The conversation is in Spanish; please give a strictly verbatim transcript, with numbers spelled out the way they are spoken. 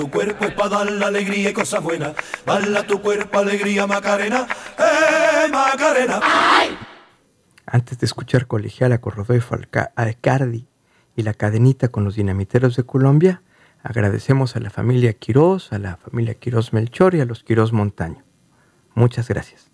Tu cuerpo es para dar la alegría y cosas buenas. Bala tu cuerpo, alegría, Macarena. ¡Eh, Macarena! ¡Ay! Antes de escuchar Colegiala con Rodolfo Aicardi y La Cadenita con los Dinamiteros de Colombia, agradecemos a la familia Quirós, a la familia Quirós Melchor y a los Quirós Montaño. Muchas gracias.